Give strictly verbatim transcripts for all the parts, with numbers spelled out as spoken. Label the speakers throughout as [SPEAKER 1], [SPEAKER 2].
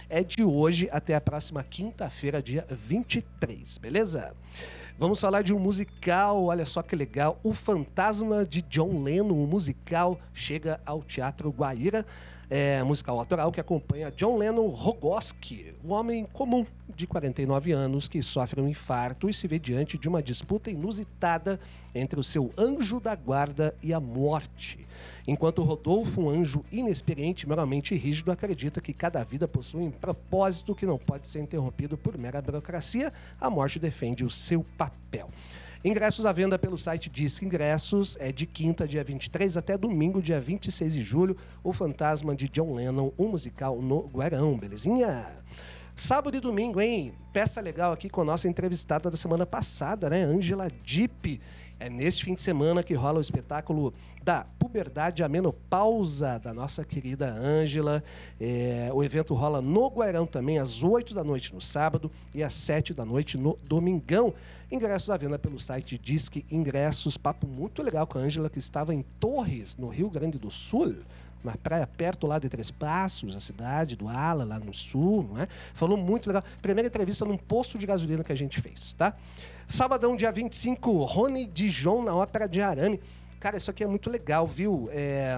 [SPEAKER 1] é de hoje até a próxima quinta-feira, dia vinte e três, beleza? Vamos falar de um musical, olha só que legal. O Fantasma de John Lennon, o musical, chega ao Teatro Guaíra. É, musical autoral que acompanha John Lennon Rogoski, um homem comum de quarenta e nove anos que sofre um infarto e se vê diante de uma disputa inusitada entre o seu anjo da guarda e a morte. Enquanto Rodolfo, um anjo inexperiente, moralmente rígido, acredita que cada vida possui um propósito que não pode ser interrompido por mera burocracia, a morte defende o seu papel. Ingressos à venda pelo site Disque Ingressos, é de quinta, dia vinte e três, até domingo, dia vinte e seis de julho, O Fantasma de John Lennon, um musical no Guarão, belezinha? Sábado e domingo, hein? Peça legal aqui com a nossa entrevistada da semana passada, né? Ângela Dipp. É neste fim de semana que rola o espetáculo da puberdade à menopausa da nossa querida Ângela. É, o evento rola no Guarão também, às oito da noite no sábado e às sete da noite no domingão. Ingressos à venda pelo site Disque Ingressos. Papo muito legal com a Ângela, que estava em Torres, no Rio Grande do Sul, uma praia perto lá de Três Passos, a cidade do Ala, lá no sul, não é? Falou muito legal. Primeira entrevista num posto de gasolina que a gente fez, tá? Sabadão, dia vinte e cinco, Rony Dijon na Ópera de Arame. Cara, isso aqui é muito legal, viu? É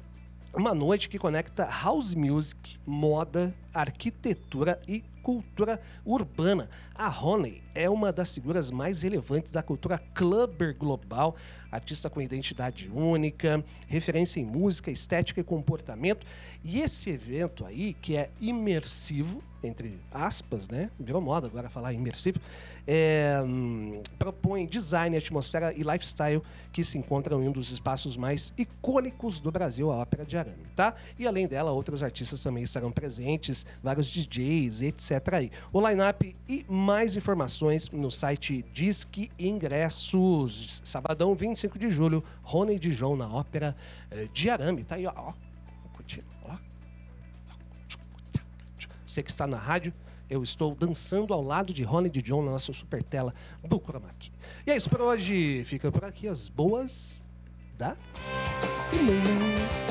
[SPEAKER 1] uma noite que conecta house music, moda, arquitetura e cultura urbana. A Rony é uma das figuras mais relevantes da cultura clubber global, artista com identidade única, referência em música, estética e comportamento. E esse evento aí, que é imersivo, entre aspas, né? Virou moda agora falar imersivo, é, hum, propõe design, atmosfera e lifestyle que se encontram em um dos espaços mais icônicos do Brasil, a Ópera de Arame, tá? E além dela, outros artistas também estarão presentes, vários D Js, etcétera aí. O line-up e mais informações no site Disque Ingressos. Sabadão, vinte e cinco de julho, Rony Dijon na Ópera de Arame. Tá aí, ó. ó. ó. Você que está na rádio, eu estou dançando ao lado de Rony Dijon na nossa super tela do Chroma Key. E é isso por hoje. Fica por aqui as boas da semana.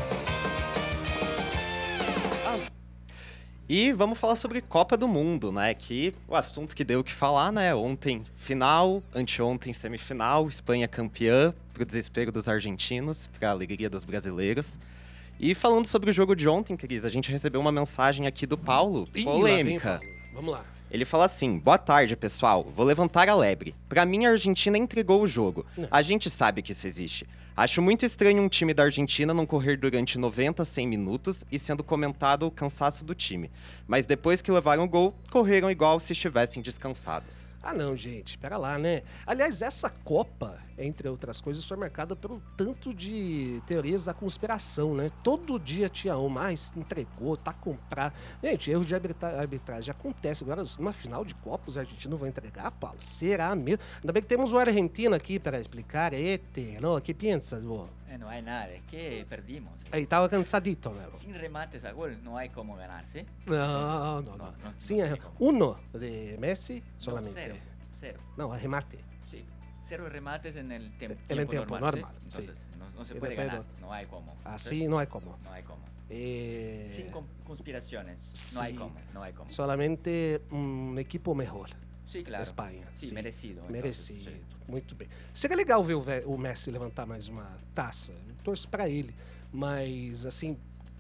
[SPEAKER 2] E vamos falar sobre Copa do Mundo, né? Que o assunto que deu o que falar, né? Ontem final, anteontem semifinal, Espanha campeã, pro desespero dos argentinos, pra alegria dos brasileiros. E falando sobre o jogo de ontem, Cris, a gente recebeu uma mensagem aqui do Paulo,
[SPEAKER 1] Ih,
[SPEAKER 2] polêmica.
[SPEAKER 1] lá vem, Paulo. Vamos lá.
[SPEAKER 2] Ele fala assim: boa tarde, pessoal. Vou levantar a lebre. Pra mim, a Argentina entregou o jogo.
[SPEAKER 1] Não.
[SPEAKER 2] A gente sabe que isso existe. Acho muito estranho um time da Argentina não correr durante noventa, cem minutos e sendo comentado o cansaço do time. Mas depois que levaram o gol, correram igual se estivessem descansados.
[SPEAKER 1] Ah, não, gente, pera lá, né? Aliás, essa Copa, entre outras coisas, foi marcada pelo tanto de teorias da conspiração, né? Todo dia tinha uma, ah, entregou, tá comprado. Gente, erro de arbitra- arbitragem acontece. Agora, numa final de Copa, os argentinos vão entregar, Paulo? Será mesmo? Ainda bem que temos um argentino aqui para explicar. Ete, ¿no? ¿Qué piensas, vos?
[SPEAKER 3] Eh, no hay nada, es que perdimos.
[SPEAKER 1] Aí, tava cansadito, meu.
[SPEAKER 3] Sin remates a gol no hay como ganar, ¿sí?
[SPEAKER 1] Não, não,
[SPEAKER 3] No,
[SPEAKER 1] não.
[SPEAKER 3] no,
[SPEAKER 1] Sim,
[SPEAKER 3] no
[SPEAKER 1] é
[SPEAKER 3] hay como.
[SPEAKER 1] uno de Messi,
[SPEAKER 3] No,
[SPEAKER 1] solamente.
[SPEAKER 3] cero, cero,
[SPEAKER 1] Não, remate.
[SPEAKER 3] sí. Cero remates en el tem-
[SPEAKER 1] En el
[SPEAKER 3] tiempo
[SPEAKER 1] tiempo
[SPEAKER 3] normal,
[SPEAKER 1] normal,
[SPEAKER 3] ¿sí?
[SPEAKER 1] sí.
[SPEAKER 3] Entonces, no, no se
[SPEAKER 1] Y
[SPEAKER 3] puede
[SPEAKER 1] después
[SPEAKER 3] ganar,
[SPEAKER 1] lo-
[SPEAKER 3] no hay como.
[SPEAKER 1] Assim
[SPEAKER 3] ¿sí?
[SPEAKER 1] não é como.
[SPEAKER 3] No hay como.
[SPEAKER 1] Eh,
[SPEAKER 3] Sin con- conspiraciones, no hay
[SPEAKER 1] sí.
[SPEAKER 3] como, no hay como.
[SPEAKER 1] Solamente um equipo melhor.
[SPEAKER 3] Sí, claro.
[SPEAKER 1] Espanha.
[SPEAKER 3] Sí,
[SPEAKER 1] sim.
[SPEAKER 3] merecido. entonces,
[SPEAKER 1] Merecido.
[SPEAKER 3] sí.
[SPEAKER 1] Muito bem. Seria legal ver o, Ve- o Messi levantar mais uma taça. Eu torço pra ele. Mas, assim,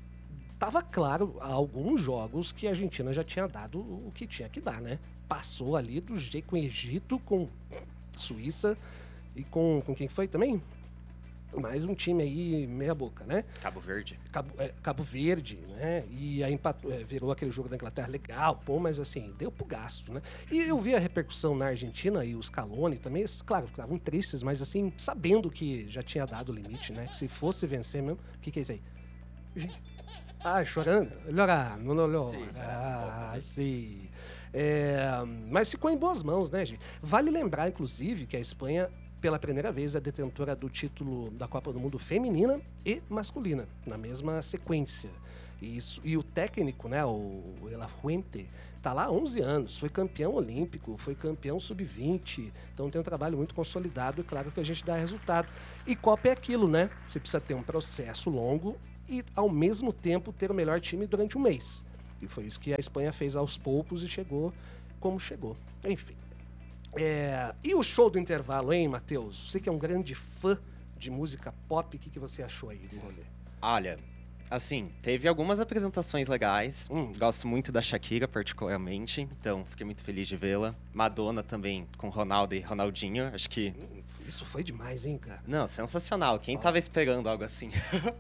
[SPEAKER 1] tava claro há alguns jogos que a Argentina já tinha dado o que tinha que dar, né? Passou ali do jeito com o Egito, com Suíça e com, com quem foi também? Mais um time aí, meia boca, né?
[SPEAKER 2] Cabo Verde.
[SPEAKER 1] Cabo, é, Cabo Verde, né? E aí empatou, é, virou aquele jogo da Inglaterra legal, pô, mas assim, deu pro gasto, né? E eu vi a repercussão na Argentina e os Scaloni também, eles, claro, estavam tristes, mas assim, sabendo que já tinha dado o limite, né? Que se fosse vencer mesmo, o que que é isso aí? Ah, chorando? Llorar, não olhou.
[SPEAKER 3] Sim,
[SPEAKER 1] Ah,
[SPEAKER 3] sim.
[SPEAKER 1] sim. É, mas ficou em boas mãos, né, gente? Vale lembrar, inclusive, que a Espanha, pela primeira vez, é detentora do título da Copa do Mundo feminina e masculina, na mesma sequência. E, isso, e o técnico, né, o De La Fuente, tá lá há onze anos, foi campeão olímpico, foi campeão sub vinte, então tem um trabalho muito consolidado e claro que a gente dá resultado. E Copa é aquilo, né? Você precisa ter um processo longo e, ao mesmo tempo, ter o melhor time durante um mês. E foi isso que a Espanha fez aos poucos e chegou como chegou. Enfim. É, e o show do intervalo, hein, Matheus? Você que é um grande fã de música pop, o que, que você achou aí do rolê?
[SPEAKER 2] Olha, assim, teve algumas apresentações legais.
[SPEAKER 1] Hum.
[SPEAKER 2] Gosto muito da Shakira, particularmente. Então, fiquei muito feliz de vê-la. Madonna também, com Ronaldo e Ronaldinho. Acho que...
[SPEAKER 1] Isso foi demais, hein, cara?
[SPEAKER 2] Não, sensacional. Quem tava esperando algo assim?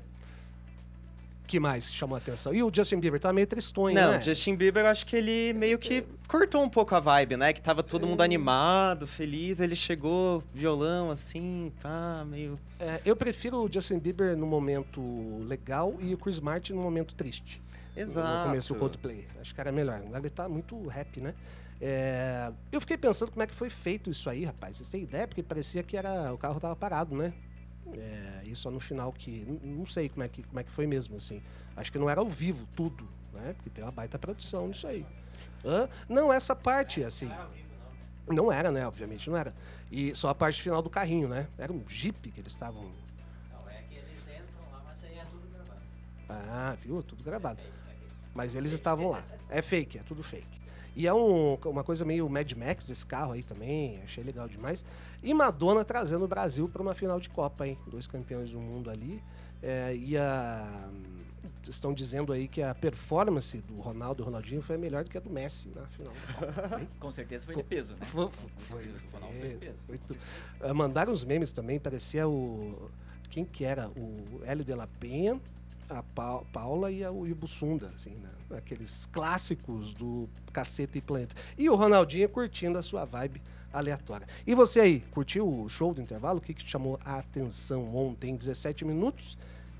[SPEAKER 1] Que mais chamou a atenção? E o Justin Bieber tá meio tristonho,
[SPEAKER 2] Não,
[SPEAKER 1] né?
[SPEAKER 2] o Justin Bieber, eu acho que ele meio que cortou um pouco a vibe, né? Que tava todo mundo animado, feliz. Ele chegou, violão, assim, pá, meio...
[SPEAKER 1] É, eu prefiro o Justin Bieber no momento legal e o Chris Martin no momento triste.
[SPEAKER 2] Exato.
[SPEAKER 1] No começo do Coldplay. Acho que era melhor. Agora ele tá muito rap, né? É, eu fiquei pensando como é que foi feito isso aí, rapaz. Vocês têm ideia? Porque parecia que era, o carro tava parado, né? É, e só no final que... Não, não sei como é que, como é que foi mesmo, assim. Acho que não era ao vivo, tudo, né? Porque tem uma baita produção nisso aí. Hã? Não, essa parte, assim... Não era, né? Obviamente, não era. E só a parte final do carrinho, né? Era um Jeep que eles estavam...
[SPEAKER 4] Não, é que eles entram lá, mas aí é tudo gravado.
[SPEAKER 1] Ah, viu? Tudo gravado. Mas eles estavam lá. É fake, é tudo fake. E é um, uma coisa meio Mad Max esse carro aí também, achei legal demais. E Madonna trazendo o Brasil para uma final de Copa, hein? Dois campeões do mundo ali. É, e a, estão dizendo aí que a performance do Ronaldo e Ronaldinho foi melhor do que a do Messi na final da Copa. Hein?
[SPEAKER 3] Com certeza foi de peso, né?
[SPEAKER 1] Foi,
[SPEAKER 3] Com
[SPEAKER 1] foi,
[SPEAKER 3] certeza, o Ronaldo foi de peso.
[SPEAKER 1] foi tudo. Ah, mandaram os memes também, parecia o... Quem que era? O Hélio de la Penha, a pa Paula e a, o Bussunda, assim, né? Aqueles clássicos do Caceta e Planeta. E o Ronaldinho curtindo a sua vibe aleatória. E você aí, curtiu o show do intervalo? O que, que te chamou a atenção ontem? dezessete minutos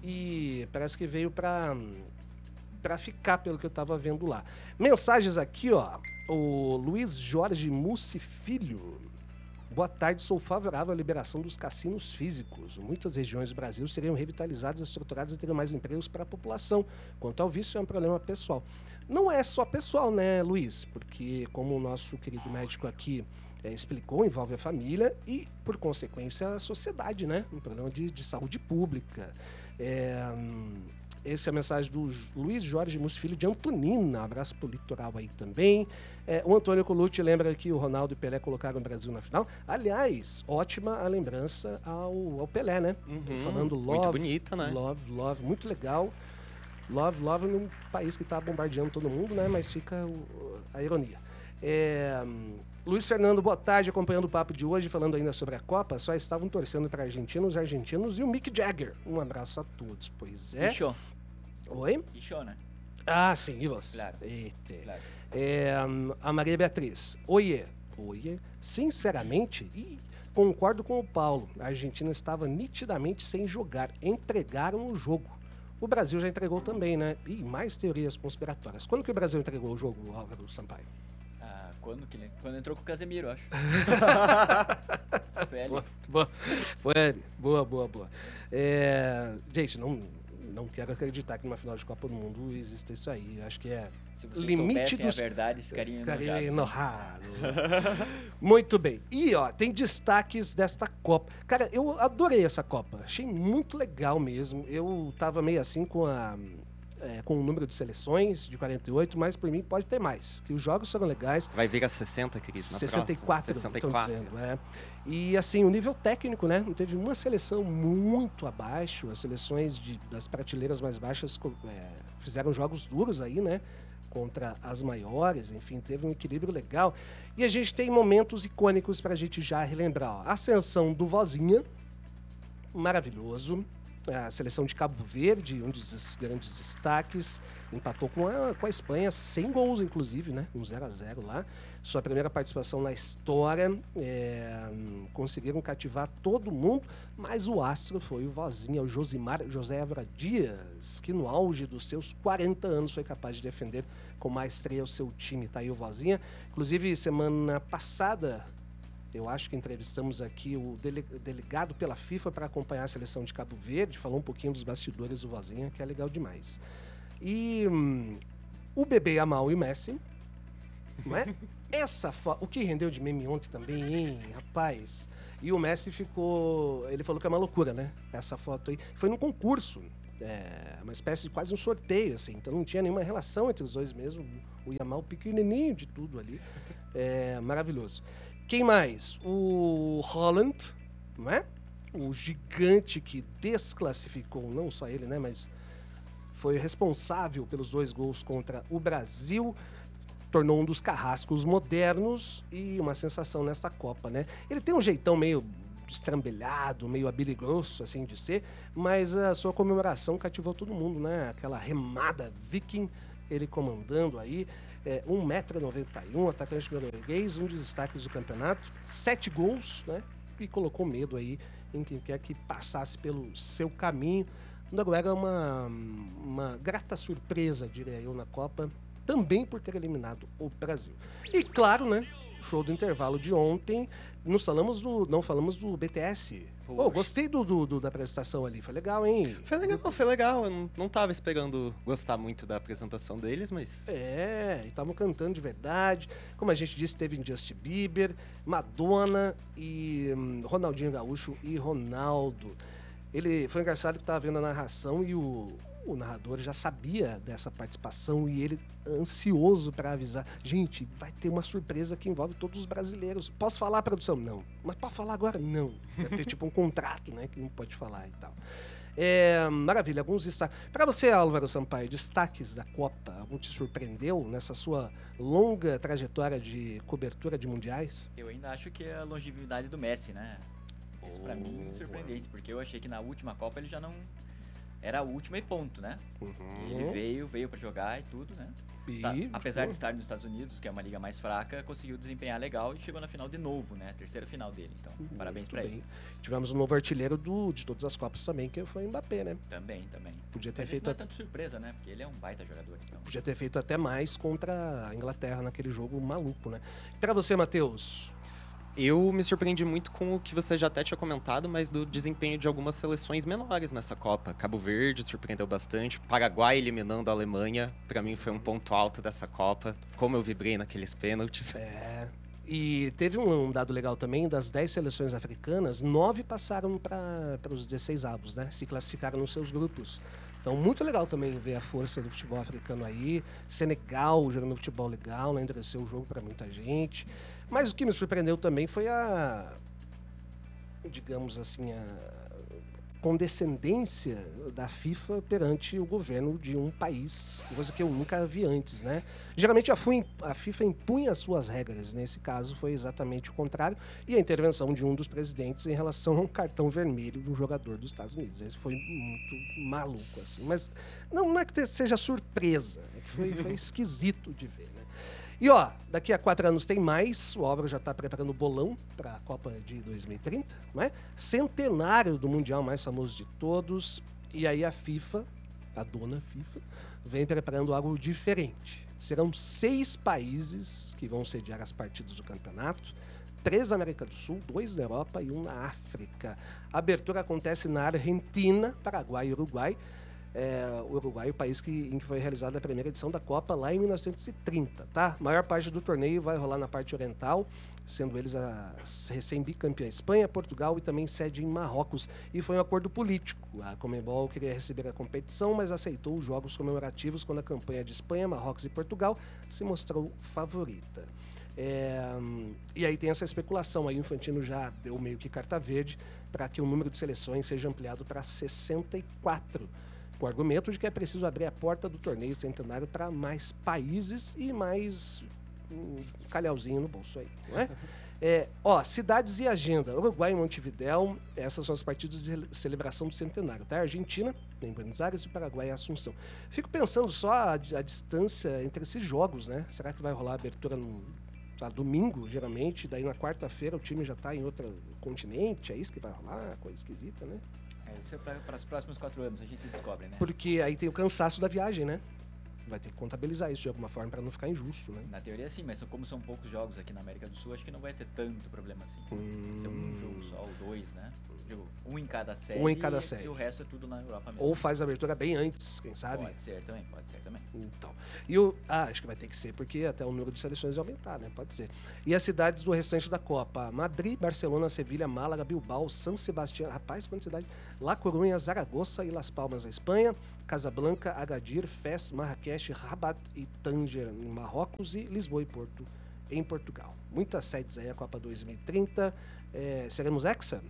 [SPEAKER 1] e parece que veio para para ficar, pelo que eu estava vendo lá. Mensagens aqui, ó. O Luiz Jorge Mussi Filho. Boa tarde, sou favorável à liberação dos cassinos físicos. Muitas regiões do Brasil seriam revitalizadas, estruturadas e teriam mais empregos para a população. Quanto ao vício, é um problema pessoal. Não é só pessoal, né, Luiz? Porque, como o nosso querido médico aqui é, explicou, envolve a família e, por consequência, a sociedade, né? Um problema de, de saúde pública. É, essa é a mensagem do Luiz Jorge Mussi Filho de Antonina. Abraço pro litoral aí também. É, o Antônio Colucci lembra que o Ronaldo e o Pelé colocaram o Brasil na final. Aliás, ótima a lembrança ao, ao Pelé, né?
[SPEAKER 2] Uhum,
[SPEAKER 1] Falando love,
[SPEAKER 2] muito bonita, né?
[SPEAKER 1] love, love, muito legal. Love, love num país que está bombardeando todo mundo, né? Mas fica o, a ironia. É, Luiz Fernando, boa tarde, acompanhando o papo de hoje, falando ainda sobre a Copa. Só estavam torcendo para a Argentina, os argentinos e o Mick Jagger. Um abraço a todos. Pois é.
[SPEAKER 3] E show.
[SPEAKER 1] Oi?
[SPEAKER 3] E show, né?
[SPEAKER 1] Ah, sim, e você?
[SPEAKER 3] Claro.
[SPEAKER 1] Eita.
[SPEAKER 3] Claro.
[SPEAKER 1] É, a Maria Beatriz. Oiê. Oiê. Sinceramente, ih, concordo com o Paulo. A Argentina estava nitidamente sem jogar. Entregaram o jogo. O Brasil já entregou também, né? E mais teorias conspiratórias. Quando que o Brasil entregou o jogo, Álvaro Sampaio?
[SPEAKER 3] Ah, quando que ele... Quando entrou com o Casemiro, eu acho. Foi ali.
[SPEAKER 1] Boa, boa. Foi ali. Boa, boa, boa. É, gente, não, não quero acreditar que numa final de Copa do Mundo exista isso aí. Acho que é
[SPEAKER 3] Se vocês
[SPEAKER 1] limite
[SPEAKER 3] soubessem
[SPEAKER 1] dos...
[SPEAKER 3] a verdade, ficariam
[SPEAKER 1] Ficaria
[SPEAKER 3] enojados.
[SPEAKER 1] enojado. Muito bem. E, ó, tem destaques desta Copa. Cara, eu adorei essa Copa. Achei muito legal mesmo. Eu tava meio assim com a... É, com o número de seleções de quarenta e oito, mas por mim pode ter mais. Que os jogos foram legais.
[SPEAKER 2] Vai vir a sessenta, querido, na
[SPEAKER 1] sessenta e quatro,
[SPEAKER 2] próxima.
[SPEAKER 1] estão
[SPEAKER 2] sessenta e quatro.
[SPEAKER 1] dizendo, é. E assim, o nível técnico, né? Não teve uma seleção muito abaixo. As seleções de, das prateleiras mais baixas é, fizeram jogos duros aí, né? Contra as maiores, enfim, teve um equilíbrio legal. E a gente tem momentos icônicos pra gente já relembrar. Ó. Ascensão do Vozinha, maravilhoso. A seleção de Cabo Verde, um dos grandes destaques, empatou com a, com a Espanha, sem gols, inclusive, né? Um zero a zero lá. Sua primeira participação na história, é, conseguiram cativar todo mundo, mas o astro foi o Vozinha, o Josimar José Évora Dias, que no auge dos seus quarenta anos foi capaz de defender com maestria o seu time. Tá aí o Vozinha. Inclusive, semana passada... Eu acho que entrevistamos aqui o dele, delegado pela FIFA para acompanhar a seleção de Cabo Verde, falou um pouquinho dos bastidores do Vozinha, que é legal demais. E hum, o Bebê Yamal e o Messi, não é? Essa o que rendeu de meme ontem também, hein, rapaz? E o Messi ficou... Ele falou que é uma loucura, né? Essa foto aí. Foi num concurso. É uma espécie de quase um sorteio, assim. Então não tinha nenhuma relação entre os dois mesmo. O Yamal pequenininho de tudo ali. É maravilhoso. Quem mais? O Haaland, não é? O gigante que desclassificou, não só ele, né? Mas foi responsável pelos dois gols contra o Brasil. Tornou um dos carrascos modernos e uma sensação nesta Copa, né? Ele tem um jeitão meio estrambelhado, meio habiligroso, assim de ser, mas a sua comemoração cativou todo mundo, né? Aquela remada viking, ele comandando aí, é, um metro e noventa e um, atacante norueguês, um dos destaques do campeonato, sete gols, né? E colocou medo aí em quem quer que passasse pelo seu caminho. O Noruega é uma, uma grata surpresa, diria eu, na Copa, também por ter eliminado o Brasil. E claro, né? Show do intervalo de ontem. Não falamos do, não falamos do B T S. Oh, gostei do, do, do- da apresentação ali. Foi legal, hein?
[SPEAKER 2] Foi legal, foi legal. Eu não, não tava esperando gostar muito da apresentação deles, mas
[SPEAKER 1] É, e estavam cantando de verdade. Como a gente disse, teve Justin Bieber, Madonna e hum, Ronaldinho Gaúcho e Ronaldo. Ele foi engraçado que estava vendo a narração e o, o narrador já sabia dessa participação e ele ansioso para avisar. Gente, vai ter uma surpresa que envolve todos os brasileiros. Posso falar, produção? Não. Mas pode falar agora? Não. Deve ter tipo um contrato, né? Que não pode falar e tal. É, maravilha, alguns destaques. Para você, Álvaro Sampaio, destaques da Copa, algum te surpreendeu nessa sua longa trajetória de cobertura de mundiais?
[SPEAKER 3] Eu ainda acho que é a longevidade do Messi, né? Isso pra mim é
[SPEAKER 1] Boa.
[SPEAKER 3] surpreendente, porque eu achei que na última Copa ele já não... Era a última e ponto, né? Ele
[SPEAKER 1] Uhum.
[SPEAKER 3] veio, veio pra jogar e tudo, né?
[SPEAKER 1] E,
[SPEAKER 3] Tá, apesar de
[SPEAKER 1] tipo,
[SPEAKER 3] estar nos Estados Unidos, que é uma liga mais fraca, conseguiu desempenhar legal e chegou na final de novo, né? Terceira final dele. Então, parabéns
[SPEAKER 1] muito
[SPEAKER 3] pra
[SPEAKER 1] bem.
[SPEAKER 3] ele.
[SPEAKER 1] Tivemos um novo artilheiro do, de todas as Copas também, que foi o Mbappé, né?
[SPEAKER 3] Também, também.
[SPEAKER 1] Podia ter
[SPEAKER 3] Mas isso
[SPEAKER 1] feito
[SPEAKER 3] não é tanto surpresa, né? Porque ele é um baita jogador. Então.
[SPEAKER 1] Podia ter feito até mais contra a Inglaterra naquele jogo maluco, né? Para você, Matheus.
[SPEAKER 2] eu me surpreendi muito com o que você já até tinha comentado, mas do desempenho de algumas seleções menores nessa Copa. Cabo Verde surpreendeu bastante, Paraguai eliminando a Alemanha, pra mim foi um ponto alto dessa Copa. Como eu vibrei naqueles pênaltis.
[SPEAKER 1] É, e teve um, um dado legal também, das dez seleções africanas, nove passaram para os dezesseis avos, né? Se classificaram nos seus grupos. Então, muito legal também ver a força do futebol africano aí. Senegal jogando futebol legal, né? Endureceu o jogo para muita gente. Mas o que me surpreendeu também foi a, digamos assim, a condescendência da FIFA perante o governo de um país, coisa que eu nunca vi antes, né? Geralmente a, Fu- a FIFA impunha as suas regras, nesse caso foi exatamente o contrário, e a intervenção de um dos presidentes em relação a um cartão vermelho de um jogador dos Estados Unidos. Esse foi muito maluco, assim, mas não, não é que te- seja surpresa, é que foi, foi esquisito de ver, né? E ó, daqui a quatro anos tem mais, o Álvaro já está preparando o bolão para a Copa de dois mil e trinta, não é? Centenário do Mundial mais famoso de todos, e aí a FIFA, a dona FIFA, vem preparando algo diferente. Serão seis países que vão sediar as partidas do campeonato, três na América do Sul, dois na Europa e um na África. A abertura acontece na Argentina, Paraguai e Uruguai. É, o Uruguai é o país que, em que foi realizada a primeira edição da Copa lá em mil novecentos e trinta, tá? A maior parte do torneio vai rolar na parte oriental, sendo eles a recém-bicampeã Espanha, Portugal e também sede em Marrocos. E foi um acordo político. A Conmebol queria receber a competição, mas aceitou os jogos comemorativos quando a campanha de Espanha, Marrocos e Portugal se mostrou favorita. É, e aí tem essa especulação, aí o Infantino já deu meio que carta verde para que o número de seleções seja ampliado para sessenta e quatro, com o argumento de que é preciso abrir a porta do torneio centenário para mais países e mais um calhauzinho no bolso aí, não é? É, ó, cidades e agenda. Uruguai e Montevidéu, essas são as partidas de celebração do centenário, tá? Argentina, em Buenos Aires, e Paraguai e Assunção. Fico pensando só a, a distância entre esses jogos, né? Será que vai rolar a abertura no tá, domingo, geralmente, daí na quarta-feira o time já está em outro continente, é isso que vai rolar? Coisa esquisita, né?
[SPEAKER 3] É, isso é para os próximos quatro anos, a gente descobre, né?
[SPEAKER 1] Porque aí tem o cansaço da viagem, né? vai ter que contabilizar isso de alguma forma para não ficar injusto, né?
[SPEAKER 3] Na teoria sim, mas como são poucos jogos aqui na América do Sul, acho que não vai ter tanto problema assim.
[SPEAKER 1] Hum.
[SPEAKER 3] Vai ser um jogo só, ou dois, né? Jogo, um em cada série.
[SPEAKER 1] Um em cada
[SPEAKER 3] e,
[SPEAKER 1] série.
[SPEAKER 3] E o resto é tudo na Europa mesmo.
[SPEAKER 1] Ou faz a abertura bem antes, quem sabe?
[SPEAKER 3] Pode ser também, pode ser também.
[SPEAKER 1] Então. E o, ah, acho que vai ter que ser, porque até o número de seleções vai aumentar, né? Pode ser. E as cidades do restante da Copa: Madrid, Barcelona, Sevilha, Málaga, Bilbao, San Sebastián, rapaz, quanta cidade? La Coruña, Zaragoza e Las Palmas, na Espanha, Casablanca, Agadir, Fez, Marrakech, Rabat e Tanger, em Marrocos, e Lisboa e Porto, em Portugal. Muitas sedes aí, a Copa dois mil e trinta. É, seremos hexa?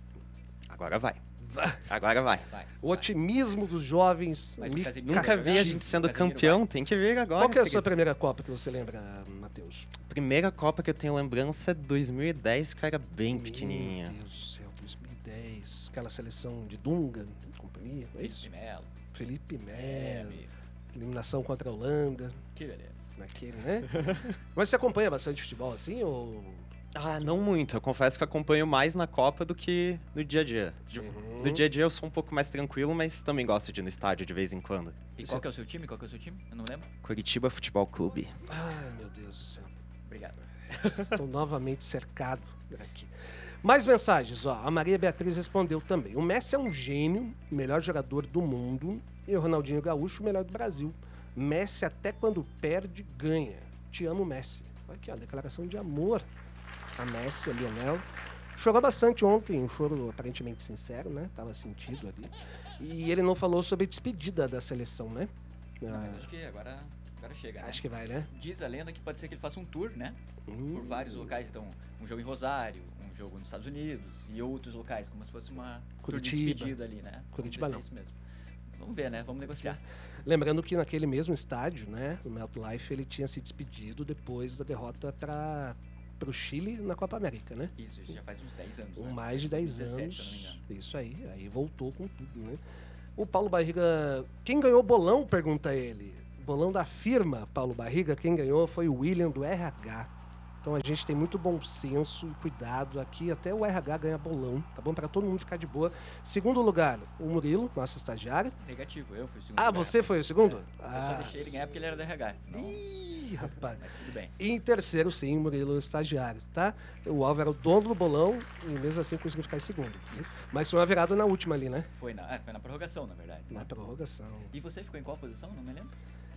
[SPEAKER 2] Agora vai. Agora vai.
[SPEAKER 3] Vai,
[SPEAKER 1] O
[SPEAKER 3] vai.
[SPEAKER 1] otimismo dos jovens.
[SPEAKER 3] Mas o
[SPEAKER 1] me
[SPEAKER 3] Casemiro
[SPEAKER 2] Nunca
[SPEAKER 3] vai
[SPEAKER 2] vi a
[SPEAKER 3] jogar?
[SPEAKER 2] gente sendo
[SPEAKER 3] O Casemiro
[SPEAKER 2] campeão, tem que ver agora.
[SPEAKER 1] Qual que é a sua
[SPEAKER 2] queridos.
[SPEAKER 1] primeira Copa que você lembra, Matheus?
[SPEAKER 2] Primeira Copa que eu tenho lembrança é dois mil e dez, que eu era bem pequenininha.
[SPEAKER 1] Meu Deus do céu, dois mil e dez. Aquela seleção de Dunga e companhia, não é
[SPEAKER 3] Felipe
[SPEAKER 1] isso?
[SPEAKER 3] Melo.
[SPEAKER 1] Felipe
[SPEAKER 3] É,
[SPEAKER 1] Melo.
[SPEAKER 3] amigo.
[SPEAKER 1] Eliminação contra a Holanda.
[SPEAKER 3] Que beleza.
[SPEAKER 1] Naquele, né? Mas você acompanha bastante futebol assim ou...
[SPEAKER 2] Ah, não muito. Eu confesso que acompanho mais na Copa do que no dia a dia. De-
[SPEAKER 1] Uhum.
[SPEAKER 2] No dia a dia eu sou um pouco mais tranquilo, mas também gosto de ir no estádio de vez em quando.
[SPEAKER 3] E
[SPEAKER 1] Isso
[SPEAKER 3] qual
[SPEAKER 1] é-
[SPEAKER 3] que é o seu time? Qual que é o seu time? Eu não lembro.
[SPEAKER 2] Curitiba Futebol Clube.
[SPEAKER 1] Ai, meu Deus do céu.
[SPEAKER 3] Obrigado.
[SPEAKER 1] Estou novamente cercado por aqui. Mais mensagens, ó. A Maria Beatriz respondeu também. O Messi é um gênio, melhor jogador do mundo, e o Ronaldinho Gaúcho, o melhor do Brasil. Messi até quando perde, ganha. Te amo, Messi. Olha aqui, ó, declaração de amor a Messi, a Lionel. Chorou bastante ontem, um choro aparentemente sincero, né? Tava sentido ali. E ele não falou sobre despedida da seleção, né?
[SPEAKER 3] Não,
[SPEAKER 1] Ah,
[SPEAKER 3] mas acho que agora, agora chega, né?
[SPEAKER 1] acho que vai, né?
[SPEAKER 3] Diz a lenda que pode ser que ele faça um tour, né?
[SPEAKER 1] Hum.
[SPEAKER 3] Por vários locais. Então, um jogo em Rosário, um jogo nos Estados Unidos e outros locais, como se fosse uma tour de
[SPEAKER 1] Curitiba.
[SPEAKER 3] despedida ali, né?
[SPEAKER 1] Curitiba
[SPEAKER 3] Vamos ver se é isso mesmo. Vamos ver, né? Vamos negociar.
[SPEAKER 1] Lembrando que naquele mesmo estádio, né, no MetLife, ele tinha se despedido depois da derrota para o Chile na Copa América, né?
[SPEAKER 3] Isso, isso já faz uns dez anos.
[SPEAKER 1] Com
[SPEAKER 3] né?
[SPEAKER 1] mais de dez
[SPEAKER 3] dezessete,
[SPEAKER 1] anos.
[SPEAKER 3] se eu não me engano.
[SPEAKER 1] Isso aí, aí voltou com tudo, né? O Paulo Barriga, quem ganhou o bolão? Pergunta ele. Bolão da firma, Paulo Barriga, quem ganhou foi o William do R H. Então a gente tem muito bom senso e cuidado aqui, até o R H ganha bolão, tá bom? Para todo mundo ficar de boa. Segundo lugar, o Murilo, nosso estagiário.
[SPEAKER 3] Negativo, eu fui o segundo.
[SPEAKER 1] Ah,
[SPEAKER 3] lugar,
[SPEAKER 1] você
[SPEAKER 3] mas-
[SPEAKER 1] foi o segundo?
[SPEAKER 3] É, eu
[SPEAKER 1] Ah,
[SPEAKER 3] só deixei ele ganhar porque ele era do R H. Senão...
[SPEAKER 1] Ih, rapaz.
[SPEAKER 3] Mas tudo bem.
[SPEAKER 1] E em terceiro, sim, o Murilo estagiário, tá? O Alvo era o dono do bolão e mesmo assim conseguiu ficar em segundo. Mas foi uma virada na última ali, né?
[SPEAKER 3] Foi na, ah, foi na prorrogação, na verdade.
[SPEAKER 1] Na prorrogação.
[SPEAKER 3] E você ficou em qual posição? Não me lembro.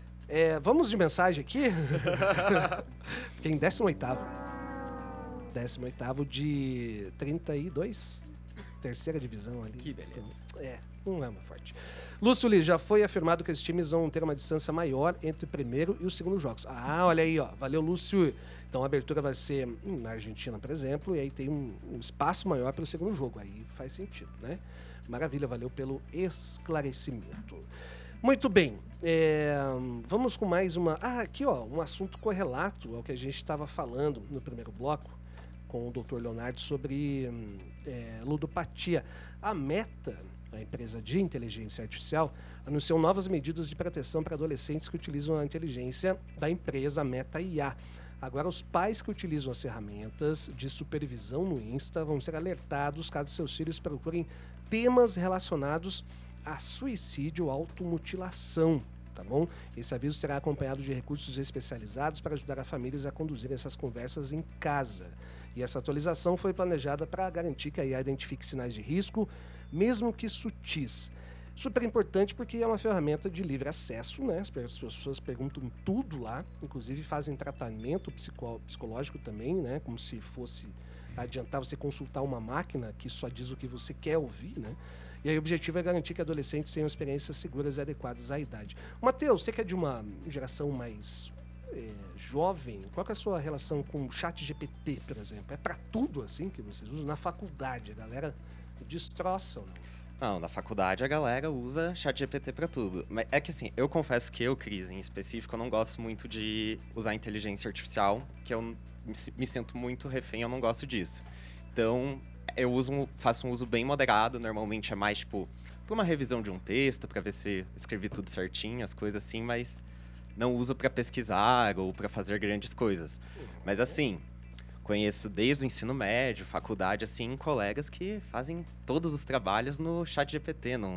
[SPEAKER 1] É, vamos de mensagem aqui? Fiquei em décimo oitavo. décimo oitavo de trinta e dois. Terceira divisão ali.
[SPEAKER 3] Que beleza.
[SPEAKER 1] É, não é uma forte. Lúcio Lee, já foi afirmado que os times vão ter uma distância maior entre o primeiro e o segundo jogos. Ah, olha aí, ó. Valeu, Lúcio. Então a abertura vai ser hum, na Argentina, por exemplo, e aí tem um, um espaço maior para o segundo jogo. Aí faz sentido, né? Maravilha, valeu pelo esclarecimento. Muito bem, é, vamos com mais uma... Ah, aqui ó, um assunto correlato ao que a gente estava falando no primeiro bloco com o doutor Leonardo sobre hum, é, ludopatia. A Meta, a empresa de inteligência artificial, anunciou novas medidas de proteção para adolescentes que utilizam a inteligência da empresa Meta I A. Agora, os pais que utilizam as ferramentas de supervisão no Insta vão ser alertados caso seus filhos procurem temas relacionados a suicídio ou automutilação, tá bom? Esse aviso será acompanhado de recursos especializados para ajudar as famílias a conduzir essas conversas em casa. E essa atualização foi planejada para garantir que a I A identifique sinais de risco, mesmo que sutis. Super importante porque é uma ferramenta de livre acesso, né? As pessoas perguntam tudo lá, inclusive fazem tratamento psico- psicológico também, né? Como se fosse adiantar você consultar uma máquina que só diz o que você quer ouvir, né? E aí o objetivo é garantir que adolescentes tenham experiências seguras e adequadas à idade. Matheus, você que é de uma geração mais é, jovem, qual que é a sua relação com o chat G P T, por exemplo? É para tudo assim que vocês usam? Na faculdade, a galera destroça, ou não?
[SPEAKER 2] Não, na faculdade a galera usa ChatGPT pra tudo. Mas é que assim, eu confesso que eu, Cris, em específico, eu não gosto muito de usar inteligência artificial, que eu me, me sinto muito refém, eu não gosto disso. Então, eu uso, um- faço um uso bem moderado, normalmente é mais, tipo, pra uma revisão de um texto, pra ver se escrevi tudo certinho, as coisas assim, mas não uso pra pesquisar ou pra fazer grandes coisas. Mas assim, conheço desde o ensino médio, faculdade, assim, colegas que fazem todos os trabalhos no ChatGPT, não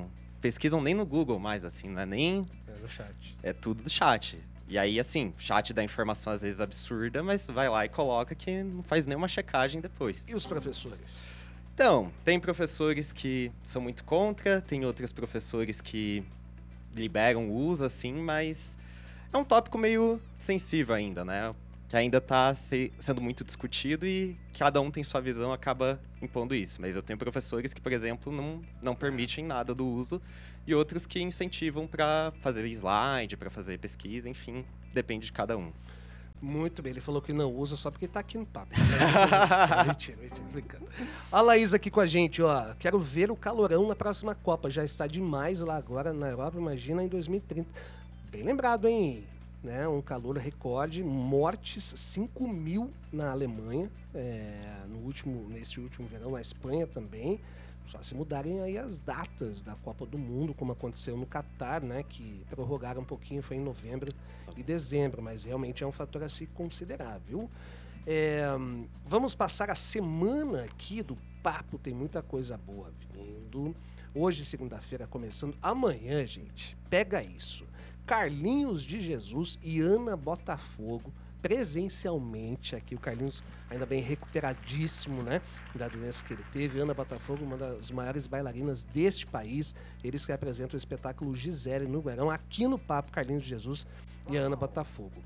[SPEAKER 2] pesquisam nem no Google mais, assim, não é nem...
[SPEAKER 1] É no chat.
[SPEAKER 2] É tudo do chat. E aí, assim, o chat dá informação às vezes absurda, mas vai lá e coloca que não faz nenhuma checagem depois.
[SPEAKER 1] E os professores?
[SPEAKER 2] Então, tem professores que são muito contra, tem outros professores que liberam o uso, assim, mas é um tópico meio sensível ainda, né? Que ainda está se, sendo muito discutido e cada um tem sua visão, acaba impondo isso. Mas eu tenho professores que, por exemplo, não, não permitem nada do uso e outros que incentivam para fazer slide, para fazer pesquisa, enfim, depende de cada um.
[SPEAKER 1] Muito bem, ele falou que não usa só porque tá aqui no papo. Mentira, mentira, brincando. A Laís aqui com a gente, ó. Quero ver o calorão na próxima Copa. Já está demais lá agora na Europa, imagina em dois mil e trinta. Bem lembrado, hein? Né? Um calor recorde, mortes cinco mil na Alemanha, é, no último, nesse último verão, na Espanha também. Só se mudarem aí as datas da Copa do Mundo, como aconteceu no Catar, né? Que prorrogaram um pouquinho, foi em novembro e dezembro, mas realmente é um fator a se considerar, viu? É, vamos passar a semana aqui do papo, tem muita coisa boa vindo. Hoje, segunda-feira, começando. Amanhã, gente, pega isso. Carlinhos de Jesus e Ana Botafogo, presencialmente aqui. O Carlinhos ainda bem recuperadíssimo, né, da doença que ele teve. Ana Botafogo, uma das maiores bailarinas deste país. Eles que apresentam o espetáculo Gisele no Verão, aqui no Papo, Carlinhos de Jesus e a Ana Botafogo.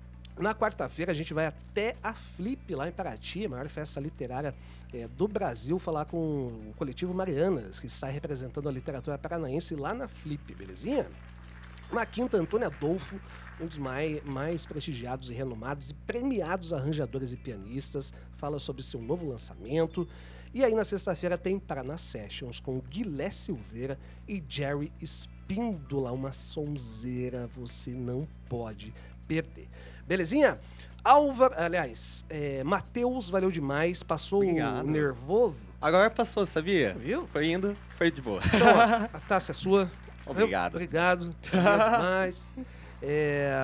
[SPEAKER 1] Na quarta-feira a gente vai até a Flip, lá em Paraty, a maior festa literária é, do Brasil, falar com o coletivo Marianas, que está representando a literatura paranaense lá na Flip, belezinha? Na quinta, Antônio Adolfo, um dos mais, mais prestigiados e renomados e premiados arranjadores e pianistas, fala sobre seu novo lançamento. E aí na sexta-feira tem Paraná Sessions com Guilé Silveira e Jerry Espíndola, uma sonzeira, você não pode perder. Belezinha? Álvaro, aliás, é, Matheus, valeu demais, passou
[SPEAKER 2] Obrigado.
[SPEAKER 1] nervoso.
[SPEAKER 2] Agora passou, sabia?
[SPEAKER 1] Viu?
[SPEAKER 2] Foi indo, foi de boa.
[SPEAKER 1] Então, ó, a taça é sua.
[SPEAKER 2] Obrigado.
[SPEAKER 1] Obrigado. Mas é,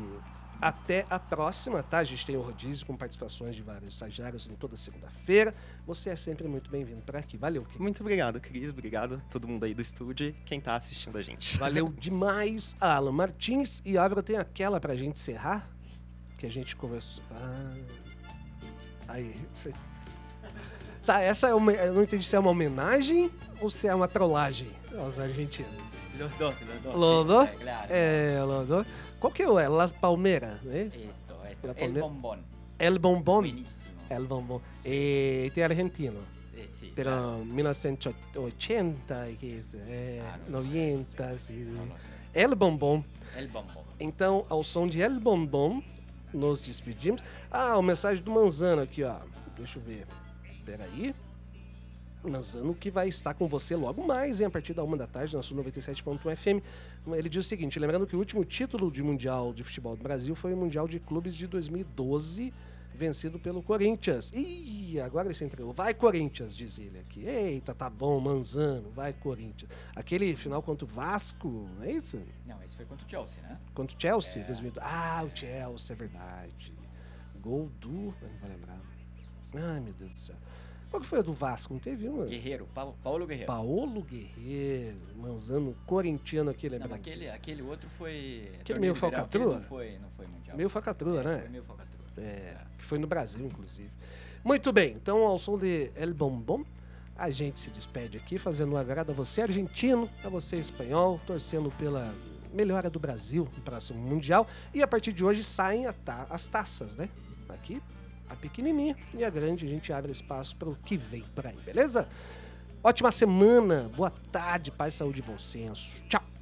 [SPEAKER 1] até a próxima, tá? A gente tem o rodízio com participações de vários estagiários em toda segunda-feira. Você é sempre muito bem-vindo por aqui. Valeu, querido.
[SPEAKER 2] Muito obrigado, Cris. Obrigado a todo mundo aí do estúdio e quem tá assistindo a gente.
[SPEAKER 1] Valeu demais, Alan Martins. E Álvaro, tem aquela pra gente encerrar? Que a gente conversou. Ah, aí. Tá, essa é uma. Eu não entendi se é uma homenagem ou se é uma trollagem aos argentinos.
[SPEAKER 3] Los dos, los dos.
[SPEAKER 1] Los dos?
[SPEAKER 3] Sí, claro.
[SPEAKER 1] É, los dos. Qual que é? La Palmera, né?
[SPEAKER 3] Esto, esto.
[SPEAKER 1] La
[SPEAKER 3] El
[SPEAKER 1] Palmera.
[SPEAKER 3] bombón.
[SPEAKER 1] El Bombón.
[SPEAKER 3] Buenísimo.
[SPEAKER 1] El Bombón. Eh, este es argentino.
[SPEAKER 3] Sí, sí,
[SPEAKER 1] Pero
[SPEAKER 3] claro.
[SPEAKER 1] mil novecientos ochenta, que es, eh,
[SPEAKER 3] Ah, no lo sé.
[SPEAKER 1] noventa, sí, sí.
[SPEAKER 3] No lo sé.
[SPEAKER 1] El Bombón.
[SPEAKER 3] El bombón.
[SPEAKER 1] Então, ao som de El Bombom, nos despedimos. Ah, a mensagem do Manzano aqui, ó. Deixa eu ver. Peraí. Manzano que vai estar com você logo mais, hein, a partir da uma da tarde, na sua noventa e sete ponto um F M. Ele diz o seguinte, lembrando que o último título de Mundial de Futebol do Brasil foi o Mundial de Clubes de dois mil e doze, vencido pelo Corinthians. Ih, agora ele se entregou. Vai, Corinthians, diz ele aqui. Eita, tá bom, Manzano, vai, Corinthians. Aquele final contra o Vasco, é isso?
[SPEAKER 3] Não, esse foi contra o Chelsea, né?
[SPEAKER 1] Contra o Chelsea,
[SPEAKER 3] É.
[SPEAKER 1] dois mil e doze. Ah, o Chelsea, é verdade. Gol do... Eu não vou lembrar. Ai, meu Deus do céu. Qual que foi a do Vasco? Não teve uma?
[SPEAKER 3] Guerreiro, Pa- Paulo Guerreiro.
[SPEAKER 1] Paolo Guerreiro, Manzano, corintiano aqui,
[SPEAKER 3] Não,
[SPEAKER 1] lembrando.
[SPEAKER 3] aquele, aquele outro foi...
[SPEAKER 1] Aquele
[SPEAKER 3] torneio
[SPEAKER 1] meio
[SPEAKER 3] liberal,
[SPEAKER 1] falcatrua?
[SPEAKER 3] aquele Não foi, não foi mundial.
[SPEAKER 1] Meio falcatrua,
[SPEAKER 3] É,
[SPEAKER 1] né?
[SPEAKER 3] Foi meio falcatrua.
[SPEAKER 1] É, que foi no Brasil, inclusive. Muito bem, então ao som de El Bombom, a gente se despede aqui, fazendo um agrado a você argentino, a você espanhol, torcendo pela melhora do Brasil no próximo Mundial. E a partir de hoje saem a ta- as taças, né? Aqui, a pequenininha e a grande, a gente abre espaço para o que vem por aí, beleza? Ótima semana, boa tarde, paz, saúde e bom senso. Tchau!